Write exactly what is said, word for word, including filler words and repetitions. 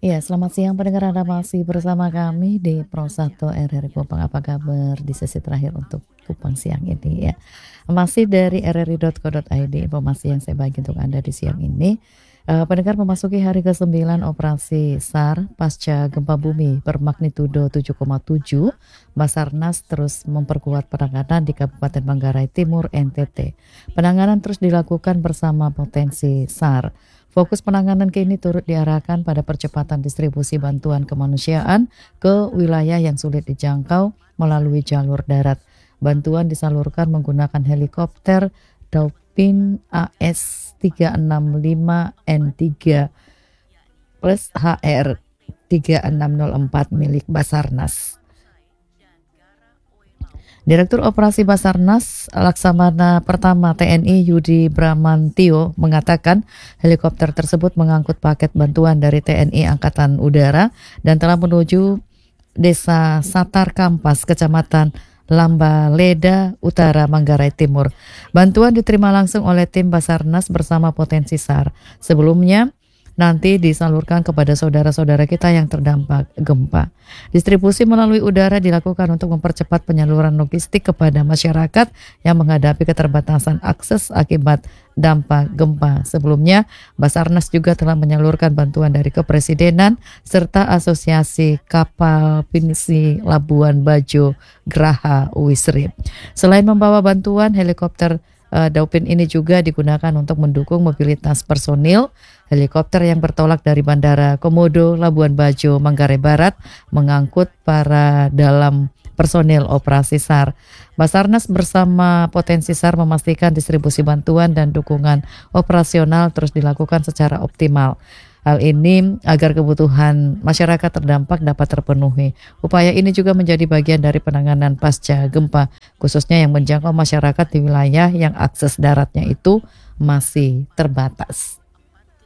Iya, selamat siang pendengar, Anda masih bersama kami di Pro satu R R I Kupang. Apa kabar di sesi terakhir untuk Kupang siang ini ya. Masih dari r r i dot co dot i d informasi yang saya bagi untuk Anda di siang ini. Eh, pendengar memasuki hari kesembilan operasi SAR pasca gempa bumi bermagnitudo tujuh koma tujuh, Basarnas terus memperkuat penanganan di Kabupaten Manggarai Timur, N T T. Penanganan terus dilakukan bersama potensi SAR. Fokus penanganan kini turut diarahkan pada percepatan distribusi bantuan kemanusiaan ke wilayah yang sulit dijangkau melalui jalur darat. Bantuan disalurkan menggunakan helikopter Dauphin A S tiga enam lima N tiga plus H R tiga enam nol empat milik Basarnas. Direktur Operasi Basarnas Laksamana Pertama T N I Yudi Bramantio mengatakan helikopter tersebut mengangkut paket bantuan dari T N I Angkatan Udara dan telah menuju Desa Satar Kampas, Kecamatan Lambaleda Utara, Manggarai Timur. Bantuan diterima langsung oleh tim Basarnas bersama potensi SAR. Sebelumnya nanti disalurkan kepada saudara-saudara kita yang terdampak gempa. Distribusi melalui udara dilakukan untuk mempercepat penyaluran logistik kepada masyarakat yang menghadapi keterbatasan akses akibat dampak gempa. Sebelumnya, Basarnas juga telah menyalurkan bantuan dari Kepresidenan serta Asosiasi Kapal Pinisi Labuan Bajo Graha Wisri. Selain membawa bantuan, helikopter Uh, Dauphin ini juga digunakan untuk mendukung mobilitas personil. Helikopter yang bertolak dari Bandara Komodo, Labuan Bajo, Manggarai Barat mengangkut para dalam personil operasi SAR. Basarnas bersama potensi SAR memastikan distribusi bantuan dan dukungan operasional terus dilakukan secara optimal. Hal ini agar kebutuhan masyarakat terdampak dapat terpenuhi. Upaya ini juga menjadi bagian dari penanganan pasca gempa, khususnya yang menjangkau masyarakat di wilayah yang akses daratnya itu masih terbatas.